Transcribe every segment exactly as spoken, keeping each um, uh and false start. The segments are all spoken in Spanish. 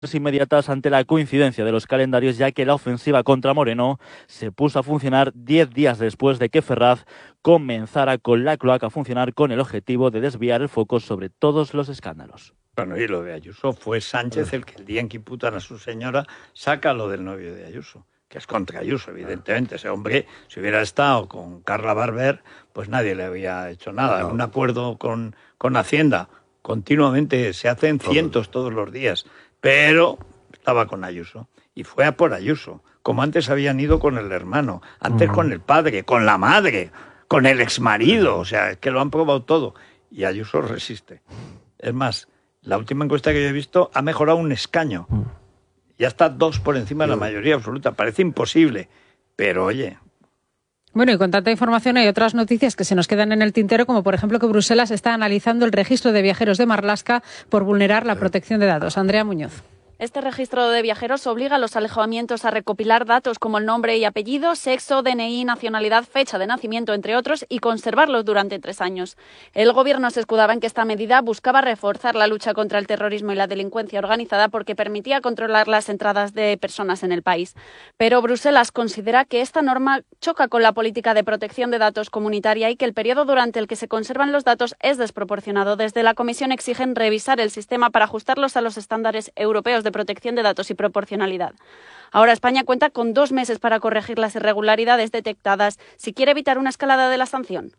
inmediatas ante la coincidencia de los calendarios, ya que la ofensiva contra Moreno se puso a funcionar diez días después de que Ferraz comenzara con la cloaca a funcionar con el objetivo de desviar el foco sobre todos los escándalos. Bueno, y lo de Ayuso fue Sánchez el que el día en que imputan a su señora saca lo del novio de Ayuso, que es contra Ayuso, evidentemente. Ese hombre, si hubiera estado con Carla Barber, pues nadie le había hecho nada. Un acuerdo con, con Hacienda, continuamente se hacen cientos todos los días, pero estaba con Ayuso y fue a por Ayuso, como antes habían ido con el hermano, antes uh-huh. con el padre, con la madre, con el exmarido, o sea, es que lo han probado todo y Ayuso resiste. Es más, la última encuesta que yo he visto ha mejorado un escaño, ya está dos por encima de la mayoría absoluta, parece imposible, pero oye... Bueno, y con tanta información hay otras noticias que se nos quedan en el tintero, como por ejemplo que Bruselas está analizando el registro de viajeros de Marlaska por vulnerar la protección de datos. Andrea Muñoz. Este registro de viajeros obliga a los alojamientos a recopilar datos como el nombre y apellido, sexo, D N I, nacionalidad, fecha de nacimiento, entre otros, y conservarlos durante tres años. El Gobierno se escudaba en que esta medida buscaba reforzar la lucha contra el terrorismo y la delincuencia organizada porque permitía controlar las entradas de personas en el país. Pero Bruselas considera que esta norma choca con la política de protección de datos comunitaria y que el periodo durante el que se conservan los datos es desproporcionado. Desde la Comisión exigen revisar el sistema para ajustarlos a los estándares europeos de protección de datos y proporcionalidad. Ahora España cuenta con dos meses para corregir las irregularidades detectadas si quiere evitar una escalada de la sanción.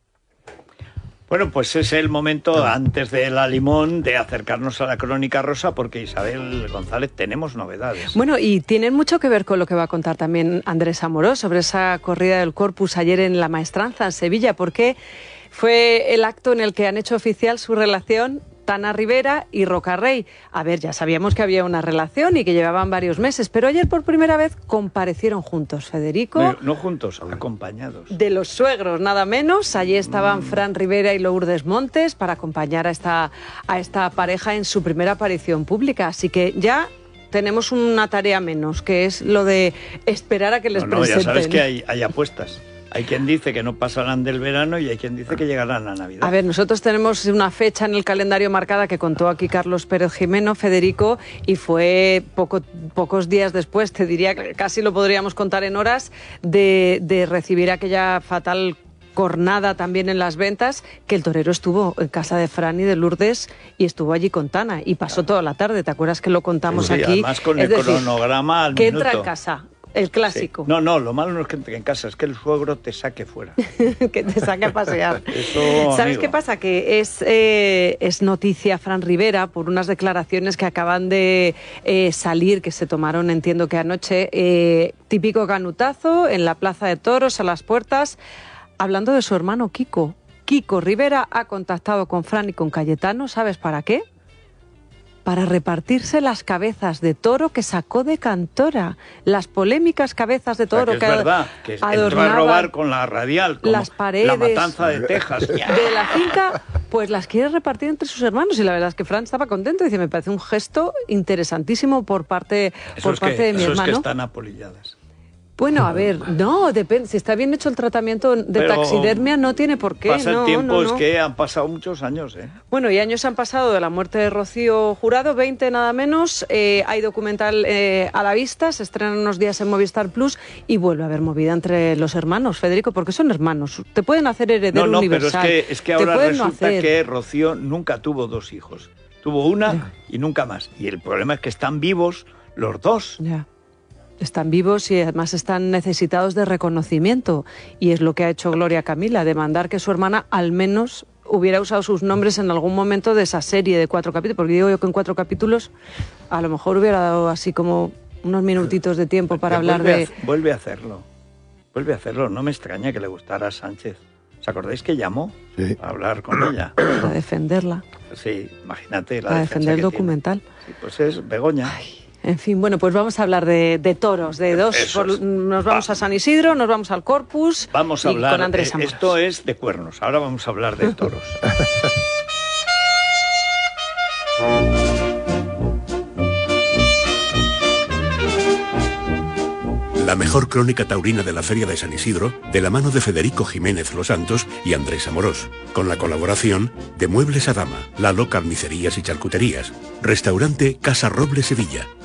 Bueno, pues es el momento, antes de la limón, de acercarnos a la crónica rosa, porque Isabel González, tenemos novedades. Bueno, y tienen mucho que ver con lo que va a contar también Andrés Amorós sobre esa corrida del Corpus ayer en La Maestranza, en Sevilla, porque fue el acto en el que han hecho oficial su relación Tana Rivera y Rocarrey. A ver, ya sabíamos que había una relación y que llevaban varios meses, pero ayer por primera vez comparecieron juntos, Federico. No, no juntos, acompañados. De los suegros, nada menos. Allí estaban mm. Fran Rivera y Lourdes Montes para acompañar a esta, a esta pareja en su primera aparición pública. Así que ya tenemos una tarea menos, que es lo de esperar a que les no, no, presenten. Ya sabes que hay, hay apuestas. Hay quien dice que no pasarán del verano y hay quien dice que llegarán a Navidad. A ver, nosotros tenemos una fecha en el calendario marcada que contó aquí Carlos Pérez Jimeno, Federico, y fue poco, pocos días después, te diría que casi lo podríamos contar en horas, de, de recibir aquella fatal cornada también en las ventas, que el torero estuvo en casa de Fran y de Lourdes y estuvo allí con Tana y pasó toda la tarde. ¿Te acuerdas que lo contamos sí, aquí? Además con es el decir, cronograma al que minuto. entra en casa. El clásico. Sí. No, no, lo malo no es que entre en casa, es que el suegro te saque fuera. Que te saque a pasear. Eso, ¿sabes amigo? qué pasa? Que es, eh, es noticia Fran Rivera por unas declaraciones que acaban de eh, salir, que se tomaron, entiendo que anoche, eh, típico canutazo en la Plaza de Toros, a las puertas, hablando de su hermano Kiko. Kiko Rivera ha contactado con Fran y con Cayetano, ¿sabes para qué? Para repartirse las cabezas de toro que sacó de Cantora, las polémicas cabezas de toro o sea, que es que verdad, que entró a robar con la radial, como las paredes, la matanza de Texas de la finca, pues las quiere repartir entre sus hermanos y la verdad es que Fran estaba contento, dice, me parece un gesto interesantísimo por parte, eso por es parte que, de mi eso hermano. Es que están apolilladas. Bueno, a ver, no, depende. Si está bien hecho el tratamiento de Pero taxidermia, no tiene por qué. Pasa no, el tiempo, no, no. es que han pasado muchos años, ¿eh? Bueno, y años han pasado de la muerte de Rocío Jurado, veinte nada menos. Eh, hay documental eh, a la vista, se estrena unos días en Movistar Plus y vuelve a haber movida entre los hermanos, Federico, porque son hermanos. Te pueden hacer heredero no, no, universal. Pero es que, es que ahora resulta no que Rocío nunca tuvo dos hijos. Tuvo una ya. y nunca más. Y el problema es que están vivos los dos. Ya. Están vivos y además están necesitados de reconocimiento. Y es lo que ha hecho Gloria Camila, demandar que su hermana al menos hubiera usado sus nombres en algún momento de esa serie de cuatro capítulos. Porque digo yo que en cuatro capítulos a lo mejor hubiera dado así como unos minutitos de tiempo para Pero hablar vuelve de... A, vuelve a hacerlo. Vuelve a hacerlo. No me extraña que le gustara a Sánchez. ¿Os acordáis que llamó sí. a hablar con ella? Para defenderla. Sí, imagínate. La para defender el documental. Sí, pues es Begoña. Ay. En fin, bueno, pues vamos a hablar de, de toros, de dos. Por, nos vamos a San Isidro, nos vamos al Corpus. Vamos a hablar. Con Andrés Amorós. Esto es de cuernos. Ahora vamos a hablar de toros. La mejor crónica taurina de la Feria de San Isidro, de la mano de Federico Jiménez Los Santos y Andrés Amorós, con la colaboración de Muebles Adama, Lalo Carnicerías y Charcuterías, Restaurante Casa Roble Sevilla,